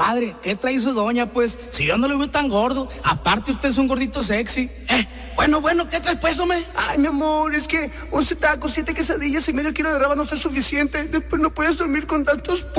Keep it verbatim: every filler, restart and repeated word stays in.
compadre, ¿qué trae su doña, pues? Si yo no lo veo tan gordo, aparte usted es un gordito sexy. Eh, bueno, bueno, ¿qué traes pues, hombre? Ay, mi amor, es que once tacos, siete quesadillas y medio kilo de rábano no es suficiente. Después no puedes dormir con tantos